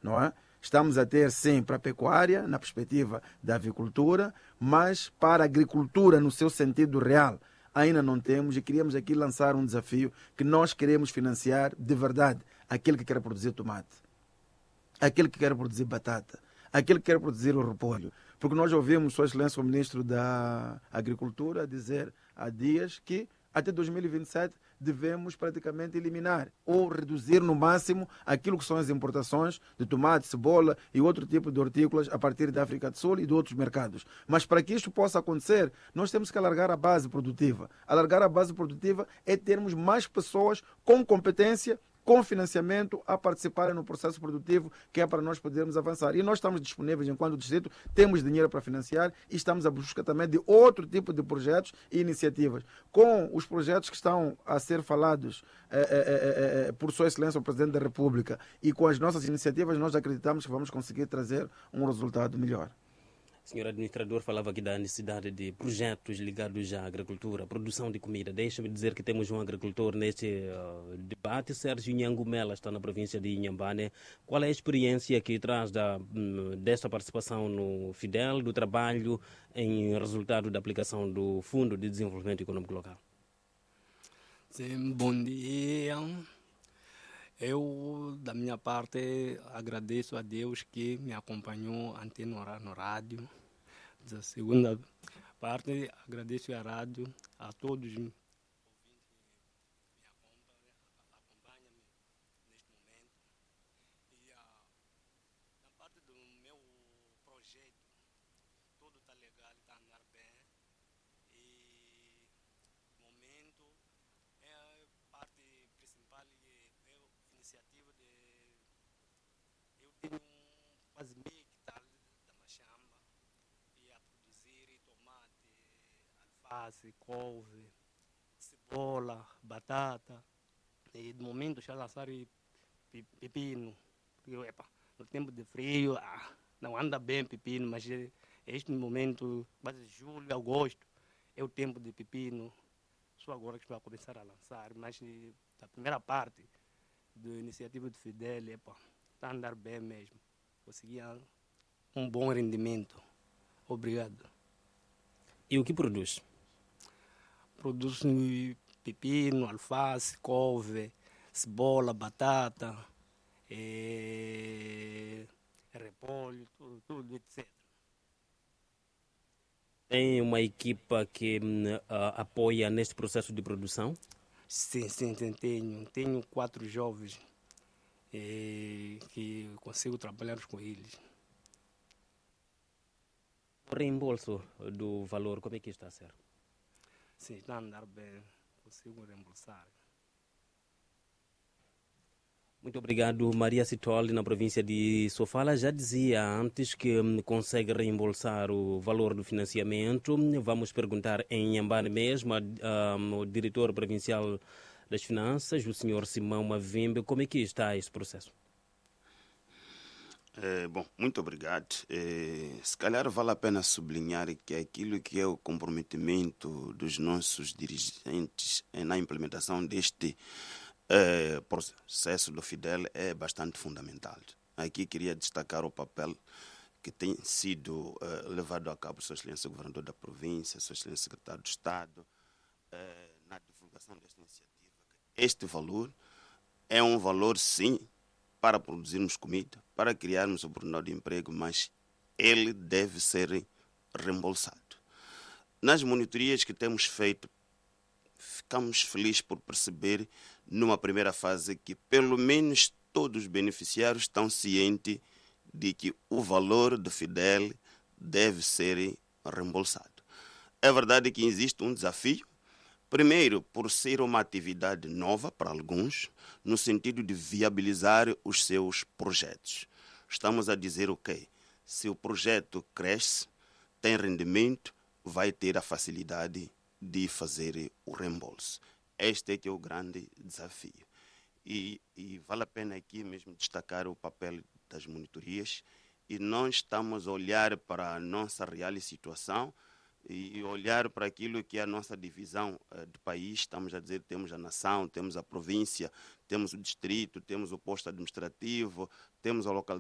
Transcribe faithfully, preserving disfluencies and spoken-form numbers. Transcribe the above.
não é? Estamos a ter, sim, para a pecuária, na perspectiva da avicultura, mas para a agricultura, no seu sentido real, ainda não temos, e queríamos aqui lançar um desafio que nós queremos financiar de verdade aquele que quer produzir tomate, aquele que quer produzir batata, aquele que quer produzir o repolho. Porque nós ouvimos Sua Excelência o Ministro da Agricultura dizer há dias que até dois mil e vinte e sete devemos praticamente eliminar ou reduzir no máximo aquilo que são as importações de tomate, cebola e outro tipo de hortícolas a partir da África do Sul e de outros mercados. Mas para que isto possa acontecer, nós temos que alargar a base produtiva. Alargar a base produtiva é termos mais pessoas com competência, com financiamento, a participarem no processo produtivo, que é para nós podermos avançar. E nós estamos disponíveis, enquanto distrito, temos dinheiro para financiar e estamos a busca também de outro tipo de projetos e iniciativas. Com os projetos que estão a ser falados eh, eh, eh, por Sua Excelência o Presidente da República e com as nossas iniciativas, nós acreditamos que vamos conseguir trazer um resultado melhor. O senhor administrador falava aqui da necessidade de projetos ligados à agricultura, produção de comida. Deixa-me dizer que temos um agricultor neste uh, debate. Sérgio Nhangumela está na província de Inhambane. Qual é a experiência que traz da, um, desta participação no Fidel, do trabalho em resultado da aplicação do Fundo de Desenvolvimento Econômico Local? Sim, bom dia. Eu, da minha parte, agradeço a Deus que me acompanhou ontem no rádio. Da segunda parte, agradeço a rádio, a todos os ouvintes que me acompanham neste momento. E a, na parte do meu projeto, tudo está legal, está andando bem. E no momento, é a parte principal é iniciativa de eu tenho quase meio hectare da machamba e a produzir tomate, alface, couve, cebola, batata e no momento já lançar pepino, porque epa, no tempo de frio ah, não anda bem pepino, mas este momento, quase julho, agosto, é o tempo de pepino, só agora que estou a começar a lançar, mas a primeira parte da iniciativa do Fidel, epa, está a andar bem mesmo. Consegui um bom rendimento. Obrigado. E o que produz? Produz pepino, alface, couve, cebola, batata, é, repolho, tudo, tudo, etcétera. Tem uma equipa que uh, apoia neste processo de produção? Sim, sim, tenho. Tenho quatro jovens eh, que consigo trabalhar com eles. O reembolso do valor, como é que está a ser? Sim, está a andar bem. Consigo reembolsar. Muito obrigado, Maria Citoli, na província de Sofala. Já dizia antes que hum, consegue reembolsar o valor do financiamento. Vamos perguntar em Inhambane mesmo um, o diretor provincial das Finanças, o senhor Simão Mavimbe, como é que está esse processo? É, bom, muito obrigado. É, se calhar vale a pena sublinhar que aquilo que é o comprometimento dos nossos dirigentes na implementação deste é, processo do Fidel é bastante fundamental. Aqui queria destacar o papel que tem sido é, levado a cabo por Sua Excelência Governador da Província, Sua Excelência Secretário de Estado, é, na divulgação desta iniciativa. Este valor é um valor, sim, para produzirmos comida, para criarmos oportunidade de emprego, mas ele deve ser reembolsado. Nas monitorias que temos feito, ficamos felizes por perceber, numa primeira fase, que pelo menos todos os beneficiários estão cientes de que o valor do Fidel deve ser reembolsado. É verdade que existe um desafio, primeiro, por ser uma atividade nova para alguns, no sentido de viabilizar os seus projetos. Estamos a dizer o quê? Se o projeto cresce, tem rendimento, vai ter a facilidade de fazer o reembolso. Este é que é o grande desafio. E, e vale a pena aqui mesmo destacar o papel das monitorias, e nós estamos a olhar para a nossa real situação e olhar para aquilo que é a nossa divisão uh, de país. Estamos a dizer, temos a nação, temos a província, temos o distrito, temos o posto administrativo, temos a localidade